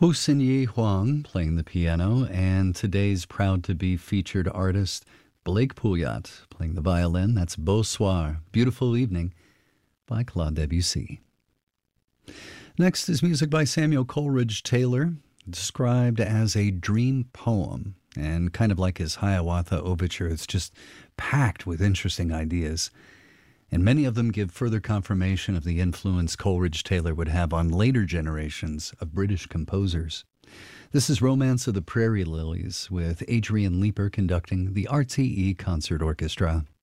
Ho Sin Yi Huang playing the piano, and today's proud to be featured artist Blake Pouliot playing the violin. That's Beau Soir, Beautiful Evening by Claude Debussy. Next is music by Samuel Coleridge Taylor, described as a dream poem, and kind of like his Hiawatha Overture, it's just packed with interesting ideas. And many of them give further confirmation of the influence Coleridge Taylor would have on later generations of British composers. This is Romance of the Prairie Lilies with Adrian Leeper conducting the RTE Concert Orchestra.